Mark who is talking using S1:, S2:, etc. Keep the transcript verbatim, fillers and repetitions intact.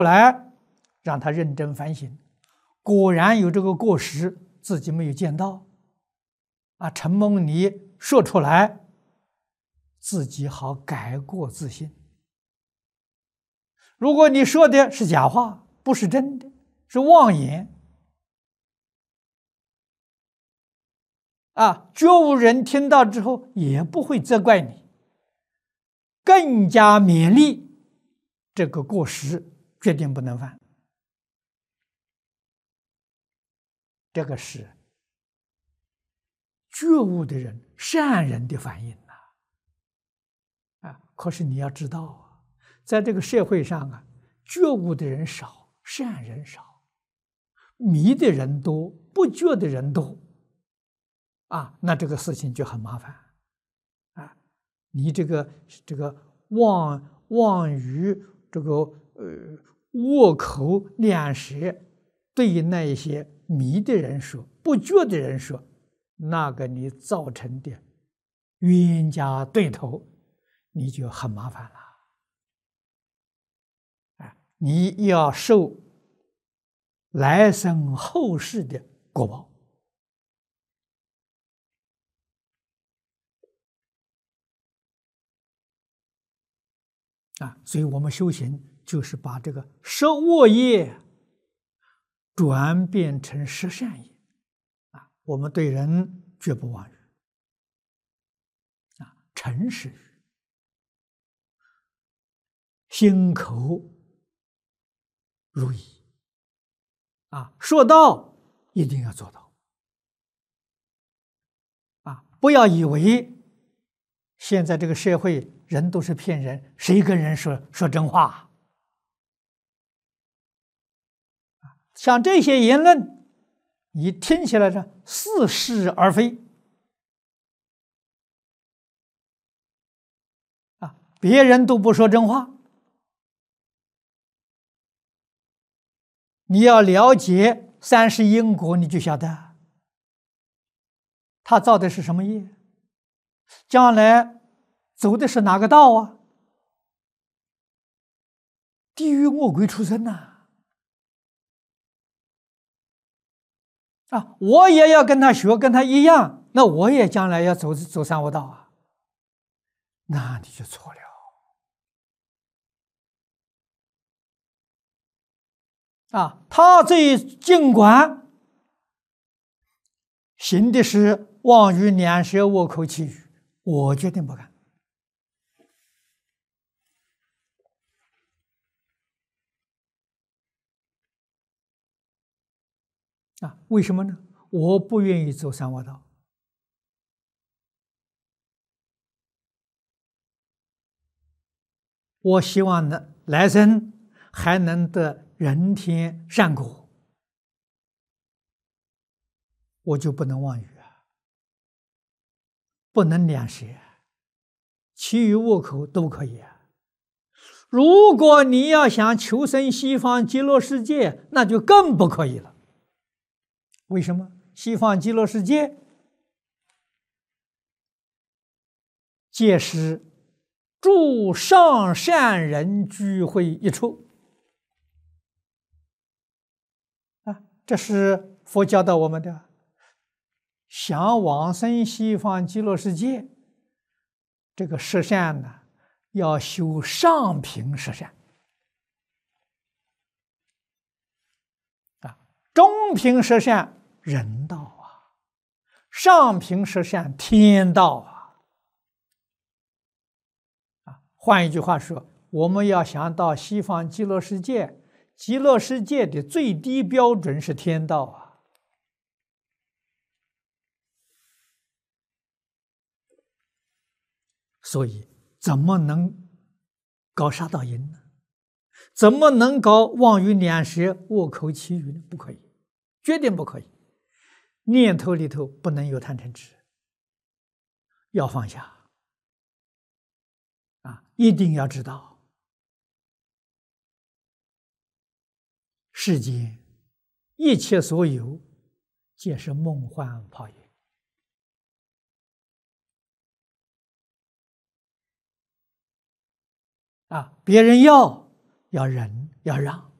S1: 后来让他认真反省，果然有这个过失，自己没有见到，啊，陈梦尼说出来，自己好改过自新。如果你说的是假话，不是真的，是妄言，啊，觉悟人听到之后也不会责怪你，更加勉励这个过失决定不能犯。这个是觉悟的人、善人的反应呐，啊！可是你要知道啊，在这个社会上啊，觉悟的人少，善人少，迷的人多，不觉的人多，啊，那这个事情就很麻烦，啊！你这个这个妄妄语，这个呃恶口两舌，对那一些迷的人说，不觉的人说，那个你造成的冤家对头，你就很麻烦了。啊，你要受来生后世的果报。啊，所以我们修行就是把这个十恶业转变成十善业。啊，我们对人绝不妄语，啊，诚实语，心口如一，啊，说到一定要做到，啊，不要以为现在这个社会人都是骗人，谁跟人说说真话？像这些言论，你听起来是似是而非，啊，别人都不说真话。你要了解三世因果，你就晓得他造的是什么业，将来走的是哪个道啊？地狱恶鬼出生呐！啊，我也要跟他学，跟他一样，那我也将来要走走三恶道啊，那你就错了。啊，他这尽管行的是妄语两舌恶口绮语，我决定不干。啊，为什么呢？我不愿意走三恶道。我希望呢，来生还能得人天善果，我就不能妄语啊，不能两舌，其余恶口都可以啊。如果你要想求生西方极乐世界，那就更不可以了。为什么？西方极乐世界皆是诸上善人聚会一处啊，这是佛教导我们的。想往生西方极乐世界，这个十善呢，要修上品十善啊，中品十善人道啊，上品十善天道啊。啊，换一句话说，我们要想到西方极乐世界，极乐世界的最低标准是天道啊。所以，怎么能搞杀盗淫呢？怎么能搞妄语两舌、恶口绮语呢？不可以，绝对不可以。念头里头不能有贪嗔痴，要放下啊！一定要知道，世间一切所有，皆是梦幻泡影。啊，别人要要忍，要让。